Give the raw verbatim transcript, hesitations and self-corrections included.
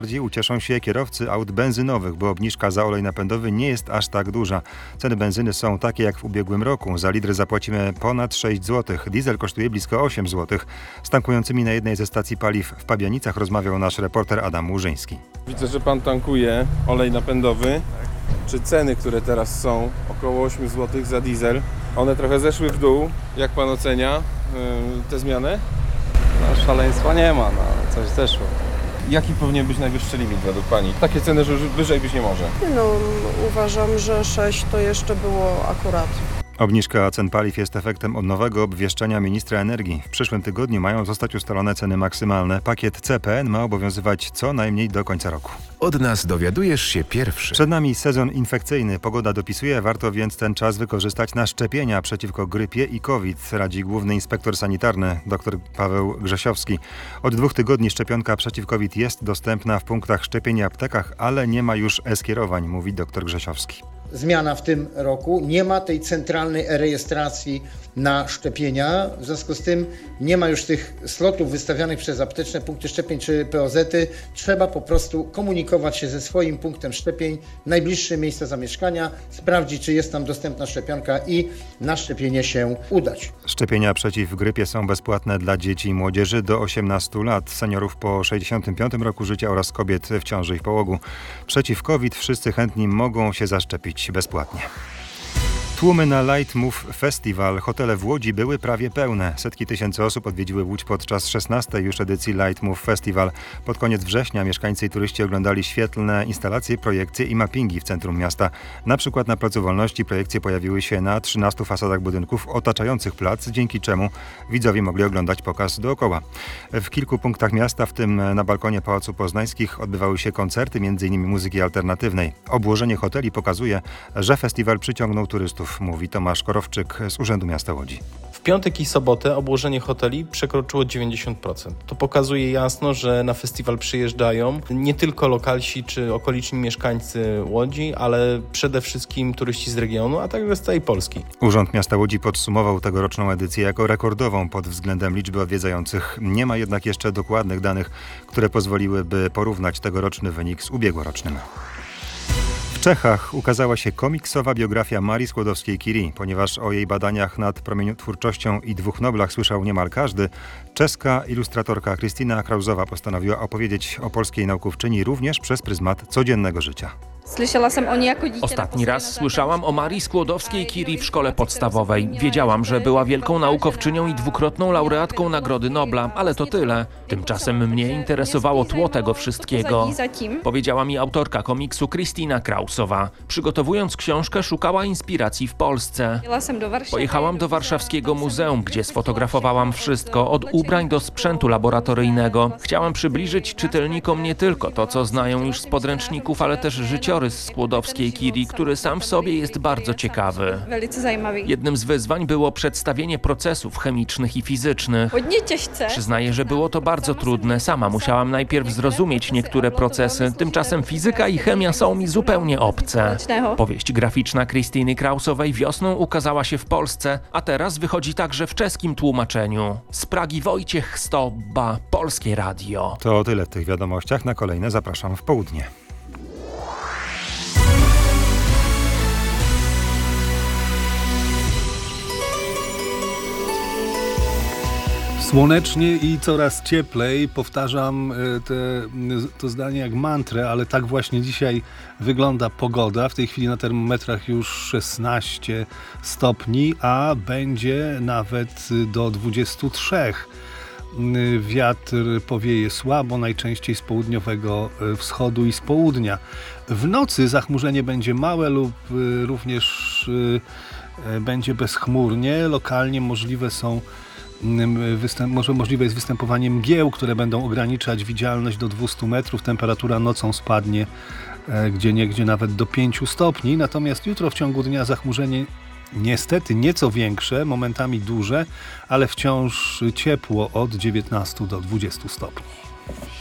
Bardziej ucieszą się kierowcy aut benzynowych, bo obniżka za olej napędowy nie jest aż tak duża. Ceny benzyny są takie jak w ubiegłym roku. Za litr zapłacimy ponad sześć złotych. Diesel kosztuje blisko osiem złotych. Z tankującymi na jednej ze stacji paliw w Pabianicach rozmawiał nasz reporter Adam Łużyński. Widzę, że pan tankuje olej napędowy. Czy ceny, które teraz są około osiem złotych za diesel, one trochę zeszły w dół? Jak pan ocenia yy, tę zmianę? No, szaleństwa nie ma, no, coś zeszło. Jaki powinien być najwyższy limit według pani? Takie ceny, że już wyżej być nie może. No, uważam, że sześć to jeszcze było akurat. Obniżka cen paliw jest efektem od nowego obwieszczenia ministra energii. W przyszłym tygodniu mają zostać ustalone ceny maksymalne. Pakiet C P N ma obowiązywać co najmniej do końca roku. Od nas dowiadujesz się pierwszy. Przed nami sezon infekcyjny. Pogoda dopisuje, warto więc ten czas wykorzystać na szczepienia przeciwko grypie i COVID, radzi główny inspektor sanitarny dr Paweł Grzesiowski. Od dwóch tygodni szczepionka przeciw COVID jest dostępna w punktach szczepień i aptekach, ale nie ma już e-skierowań, mówi dr Grzesiowski. Zmiana w tym roku. Nie ma tej centralnej e-rejestracji na szczepienia. W związku z tym nie ma już tych slotów wystawianych przez apteczne punkty szczepień czy P O Z-y. Trzeba po prostu komunikować się ze swoim punktem szczepień, najbliższe miejsce zamieszkania, sprawdzić, czy jest tam dostępna szczepionka i na szczepienie się udać. Szczepienia przeciw grypie są bezpłatne dla dzieci i młodzieży do osiemnastu lat, seniorów po sześćdziesiątym piątym roku życia oraz kobiet w ciąży i w połogu. Przeciw COVID wszyscy chętni mogą się zaszczepić bezpłatnie. Tłumy na Light Move Festival. Hotele w Łodzi były prawie pełne. Setki tysięcy osób odwiedziły Łódź podczas szesnastej już edycji Light Move Festival. Pod koniec września mieszkańcy i turyści oglądali świetlne instalacje, projekcje i mappingi w centrum miasta. Na przykład na Placu Wolności projekcje pojawiły się na trzynastu fasadach budynków otaczających plac, dzięki czemu widzowie mogli oglądać pokaz dookoła. W kilku punktach miasta, w tym na balkonie Pałacu Poznańskich, odbywały się koncerty, między innymi muzyki alternatywnej. Obłożenie hoteli pokazuje, że festiwal przyciągnął turystów, mówi Tomasz Korowczyk z Urzędu Miasta Łodzi. W piątek i sobotę obłożenie hoteli przekroczyło dziewięćdziesiąt procent. To pokazuje jasno, że na festiwal przyjeżdżają nie tylko lokalsi czy okoliczni mieszkańcy Łodzi, ale przede wszystkim turyści z regionu, a także z całej Polski. Urząd Miasta Łodzi podsumował tegoroczną edycję jako rekordową pod względem liczby odwiedzających. Nie ma jednak jeszcze dokładnych danych, które pozwoliłyby porównać tegoroczny wynik z ubiegłorocznym. W Czechach ukazała się komiksowa biografia Marii Skłodowskiej-Curie. Ponieważ o jej badaniach nad promieniotwórczością i dwóch Noblach słyszał niemal każdy, czeska ilustratorka Krystyna Krausowa postanowiła opowiedzieć o polskiej naukowczyni również przez pryzmat codziennego życia. Ostatni raz słyszałam o Marii Skłodowskiej-Curie w szkole podstawowej. Wiedziałam, że była wielką naukowczynią i dwukrotną laureatką Nagrody Nobla, ale to tyle. Tymczasem mnie interesowało tło tego wszystkiego. Powiedziała mi autorka komiksu Krystyna Krausowa. Przygotowując książkę, szukała inspiracji w Polsce. Pojechałam do warszawskiego muzeum, gdzie sfotografowałam wszystko, od ubrań do sprzętu laboratoryjnego. Chciałam przybliżyć czytelnikom nie tylko to, co znają już z podręczników, ale też życiorys Skłodowskiej-Curie, który sam w sobie jest bardzo ciekawy. Jednym z wyzwań było przedstawienie procesów chemicznych i fizycznych. Przyznaję, że było to bardzo trudne. Sama musiałam najpierw zrozumieć niektóre procesy. Tymczasem fizyka i chemia są mi zupełnie obce. Powieść graficzna Krystyny Krausowej wiosną ukazała się w Polsce, a teraz wychodzi także w czeskim tłumaczeniu. Z Pragi Wojciech Stobba, Polskie Radio. To tyle w tych wiadomościach. Na kolejne zapraszam w południe. Słonecznie i coraz cieplej. Powtarzam te, to zdanie jak mantrę, ale tak właśnie dzisiaj wygląda pogoda. W tej chwili na termometrach już szesnaście stopni, a będzie nawet do dwudziestu trzech. Wiatr powieje słabo, najczęściej z południowego wschodu i z południa. W nocy zachmurzenie będzie małe lub również będzie bezchmurnie. Lokalnie możliwe są Występ, może możliwe jest występowanie mgieł, które będą ograniczać widzialność do dwustu metrów. Temperatura nocą spadnie e, gdzieniegdzie nawet do pięciu stopni. Natomiast jutro w ciągu dnia zachmurzenie niestety nieco większe, momentami duże, ale wciąż ciepło od dziewiętnastu do dwudziestu stopni.